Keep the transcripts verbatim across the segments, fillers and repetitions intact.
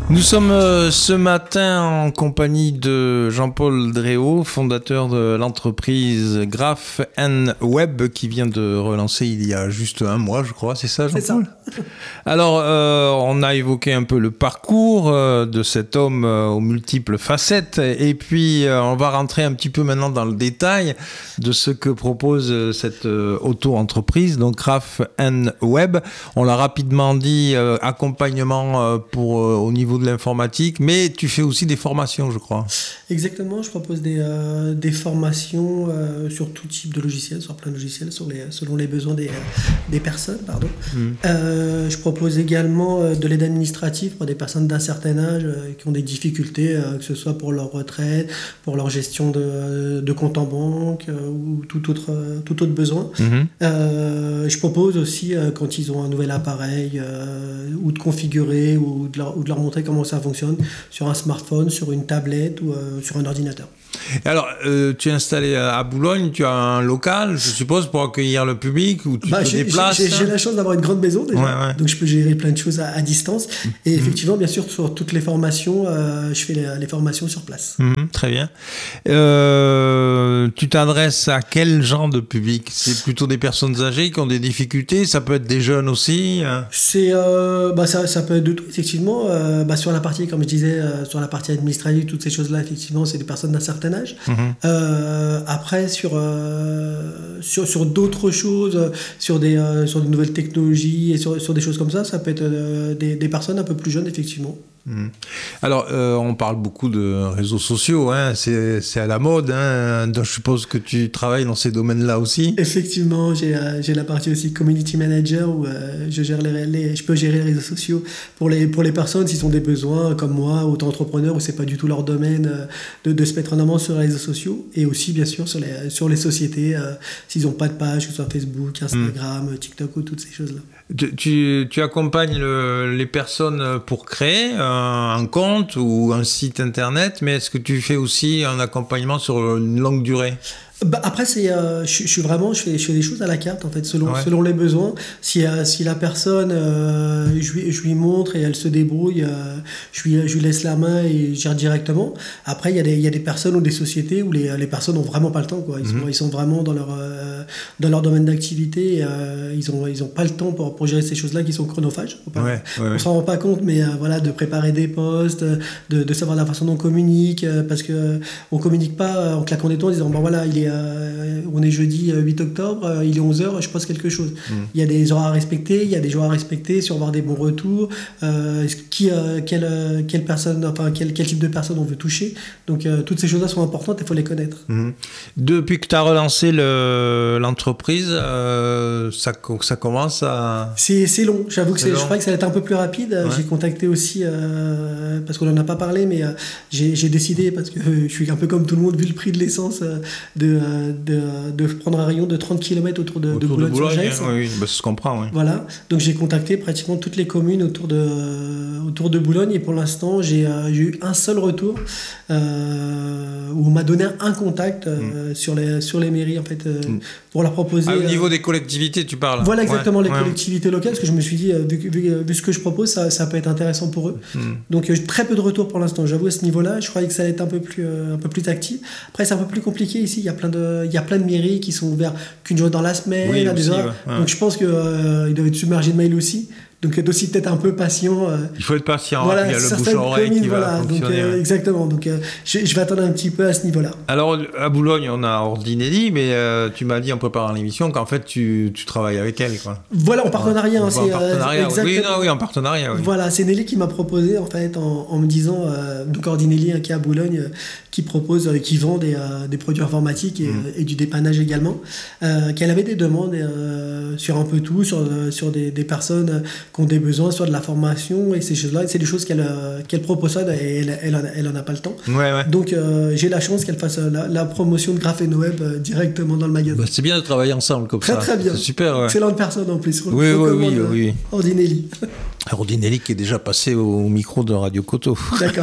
Nous sommes euh, ce matin en compagnie de Jean-Paul Dréau, fondateur de l'entreprise Graph and Web, qui vient de relancer il y a juste un mois, je crois, c'est ça, Jean-Paul ? C'est ça. Alors, euh, on a évoqué un peu le parcours euh, de cet homme euh, aux multiples facettes, et puis euh, on va rentrer un petit peu maintenant dans le détail de ce que propose euh, cette euh, auto-entreprise, donc Graph and Web. On l'a rapidement dit, euh, accompagnement euh, pour euh, au niveau de l'informatique, mais tu fais aussi des formations, je crois. Exactement, je propose des, euh, des formations euh, sur tout type de logiciels, sur plein de logiciels, sur les, selon les besoins des, des personnes. Pardon. Mmh. Euh, je propose également euh, de l'aide administrative pour des personnes d'un certain âge euh, qui ont des difficultés, euh, que ce soit pour leur retraite, pour leur gestion de, de compte en banque euh, ou tout autre, tout autre besoin. Mmh. Euh, je propose aussi, euh, quand ils ont un nouvel appareil, euh, ou de configurer ou de leur, ou de leur montrer comment ça fonctionne sur un smartphone, sur une tablette ou euh, sur un ordinateur. Alors, euh, tu es installé à Boulogne, tu as un local, je suppose, pour accueillir le public, ou tu bah, te j'ai, déplaces j'ai, j'ai la chance d'avoir une grande maison déjà, ouais, ouais. Donc je peux gérer plein de choses à, à distance. Et mmh. effectivement, bien sûr, sur toutes les formations, euh, je fais les, les formations sur place. Mmh, très bien. Euh, tu t'adresses à quel genre de public ? C'est plutôt des personnes âgées qui ont des difficultés, ça peut être des jeunes aussi hein. C'est, euh, bah, ça, ça peut être de tout, effectivement. Euh, bah, sur la partie, comme je disais, euh, sur la partie administrative, toutes ces choses-là, effectivement, c'est des personnes d'un certain âge. Mmh. Euh, après, sur, euh, sur, sur d'autres choses, sur des, euh, sur de nouvelles technologies et sur, sur des choses comme ça, ça peut être euh, des, des personnes un peu plus jeunes, effectivement. Mmh. Alors, euh, on parle beaucoup de réseaux sociaux, hein, c'est, c'est à la mode, hein, donc je suppose que tu travailles dans ces domaines-là aussi. Effectivement, j'ai, euh, j'ai la partie aussi community manager où euh, je, gère les, les, je peux gérer les réseaux sociaux pour les, pour les personnes s'ils ont des besoins, comme moi, auto-entrepreneurs, où c'est pas du tout leur domaine euh, de, de se mettre en avant sur les réseaux sociaux, et aussi bien sûr sur les, sur les sociétés, euh, s'ils n'ont pas de page, que ce soit Facebook, Instagram, mmh. TikTok ou toutes ces choses-là. Tu, tu, tu accompagnes le, les personnes pour créer un, un compte ou un site internet, mais est-ce que tu fais aussi un accompagnement sur une longue durée ? Bah après c'est euh, je, je suis vraiment je fais je fais des choses à la carte en fait selon ouais. selon les besoins. Si euh, si la personne euh, je lui je lui montre et elle se débrouille, euh, je lui je lui laisse la main et je gère directement. Après il y a des il y a des personnes ou des sociétés où les les personnes ont vraiment pas le temps quoi. Ils mm-hmm. sont ils sont vraiment dans leur euh, dans leur domaine d'activité. Euh, ils ont ils ont pas le temps pour pour gérer ces choses-là qui sont chronophages. Pas, ouais, ouais, on ouais. s'en rend pas compte, mais euh, voilà, de préparer des posts, de de savoir la façon dont on communique, euh, parce que euh, on communique pas en claquant des doigts en disant bon voilà il est Euh, on est jeudi euh, huit octobre, euh, il est onze heures, je poste quelque chose. Mmh. Il y a des horaires à respecter, il y a des jours à respecter sur avoir des bons retours, euh, qui, euh, quelle, euh, quelle, personne, enfin, quel, quel type de personne on veut toucher. Donc euh, toutes ces choses-là sont importantes et il faut les connaître. Mmh. Depuis que tu as relancé le, l'entreprise, euh, ça, ça commence à... C'est, c'est long, j'avoue que c'est, c'est je crois que ça va être un peu plus rapide. Ouais. J'ai contacté aussi, euh, parce qu'on n'en a pas parlé, mais euh, j'ai, j'ai décidé, parce que euh, je suis un peu comme tout le monde, vu le prix de l'essence, euh, de De, de prendre un rayon de trente kilomètres autour de, autour de Boulogne-sur-Gesse. Oui, bah, ça se comprend. Oui. Voilà. Donc j'ai contacté pratiquement toutes les communes autour de, autour de Boulogne, et pour l'instant j'ai, euh, j'ai eu un seul retour euh, où on m'a donné un contact euh, mm. sur, les, sur les mairies en fait, euh, mm. pour leur proposer. Ah, au niveau euh, des collectivités, tu parles. Voilà exactement, ouais. les ouais. collectivités locales, parce que je me suis dit, vu, vu, vu ce que je propose, ça, ça peut être intéressant pour eux. Mm. Donc euh, très peu de retours pour l'instant, j'avoue à ce niveau-là. Je croyais que ça allait être un peu plus, euh, un peu plus actif. Après c'est un peu plus compliqué ici, il y a plein de, il y a plein de mairies qui sont ouvertes qu'une journée dans la semaine, oui, là, aussi, déjà. Ouais, ouais. Donc je pense qu'ils euh, doivent être submergés de mails aussi. Donc être aussi peut-être un peu patient. Euh, il faut être patient, voilà, il y a le bouche-oreille qui voilà, va fonctionner. Donc, euh, ouais. Exactement, donc euh, je, je vais attendre un petit peu à ce niveau-là. Alors à Boulogne, on a Ordinelli, mais euh, tu m'as dit en préparant l'émission qu'en fait tu, tu travailles avec elle. Quoi. Voilà, en partenariat. Ouais, hein, c'est, en partenariat, euh, oui, non, oui, en partenariat. Oui. Voilà, c'est Nelly qui m'a proposé en fait en, en me disant, euh, donc Ordinelli hein, qui est à Boulogne, euh, qui propose, euh, qui vend des, euh, des produits informatiques et, mmh. euh, et du dépannage également, euh, qu'elle avait des demandes euh, sur un peu tout, sur, euh, sur des, des personnes qui ont des besoins, sur de la formation et ces choses-là, c'est des choses qu'elle, euh, qu'elle propose et elle, elle, en a, elle en a pas le temps. Ouais, ouais. Donc euh, j'ai la chance qu'elle fasse la, la promotion de Graph and Web euh, directement dans le magasin. Bah, c'est bien de travailler ensemble comme très, ça. Très très bien. C'est super. Ouais. Excellente personne en plus. Oui, oui, oui, oui. Ordinelli. Rodinelli qui est déjà passé au micro de Radio Coteau. D'accord.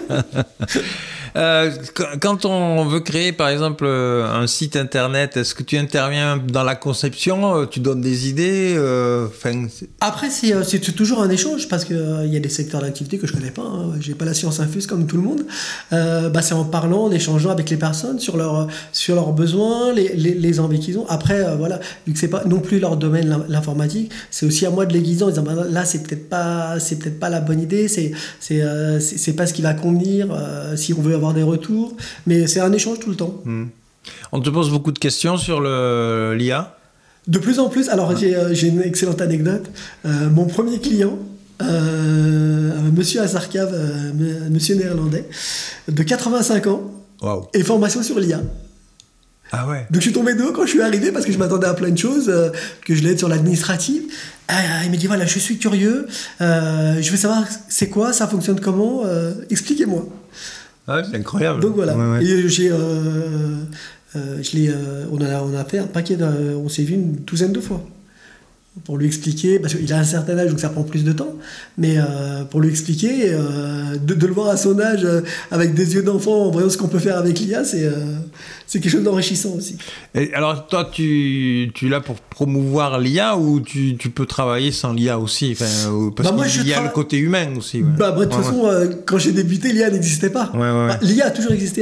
Euh, quand on veut créer, par exemple, un site internet, est-ce que tu interviens dans la conception, tu donnes des idées euh, fin... Après, c'est, c'est toujours un échange parce qu'il euh, y a des secteurs d'activité que je connais pas. Hein. J'ai pas la science infuse comme tout le monde. Euh, bah, c'est en parlant, en échangeant avec les personnes sur, leur, sur leurs besoins, les, les, les envies qu'ils ont. Après, euh, voilà, vu que c'est pas non plus leur domaine, l'informatique, c'est aussi à moi de les guider en disant bah, là, c'est peut-être pas, c'est peut-être pas la bonne idée, c'est, c'est, euh, c'est, c'est pas ce qui va convenir euh, si on veut avoir des retours, mais c'est un échange tout le temps. Mmh. On te pose beaucoup de questions sur le, l'I A ? De plus en plus, alors j'ai, euh, j'ai une excellente anecdote. Euh, mon premier client, euh, monsieur Azarkav, euh, monsieur néerlandais, de quatre-vingt-cinq ans, wow. et formation sur l'I A. Ah ouais. Donc je suis tombé de haut quand je suis arrivé parce que je m'attendais à plein de choses, euh, que je l'aide sur l'administrative. Euh, il me dit voilà, je suis curieux, euh, je veux savoir c'est quoi, ça fonctionne comment, euh, expliquez-moi. Ah, c'est incroyable. Donc voilà. Ouais, ouais. Et j'ai, euh, euh, je l'ai, euh, on a, on a fait un paquet, de, on s'est vu une douzaine de fois pour lui expliquer, parce qu'il a un certain âge donc ça prend plus de temps, mais euh, pour lui expliquer, euh, de, de le voir à son âge euh, avec des yeux d'enfant en voyant ce qu'on peut faire avec l'I A, c'est, euh, c'est quelque chose d'enrichissant aussi. Et alors toi, tu, tu es là pour promouvoir l'I A ou tu, tu peux travailler sans l'I A aussi, enfin, parce bah moi, qu'il y a tra... le côté humain aussi. Ouais. Bah, bah de toute ouais, façon, ouais. euh, quand j'ai débuté, l'I A n'existait pas. Ouais, ouais, ouais. Bah, l'I A a toujours existé.